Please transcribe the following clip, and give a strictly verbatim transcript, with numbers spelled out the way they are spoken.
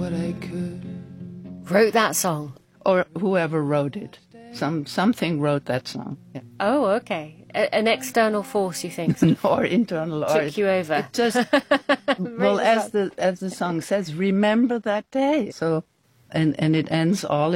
what I could. Wrote that song? Or whoever wrote it. Some Something wrote that song. Yeah. Oh, okay. A- an external force, you think? Or internal. Took or you over. It just, well, as the, as the song says, remember that day. So, and, and it ends all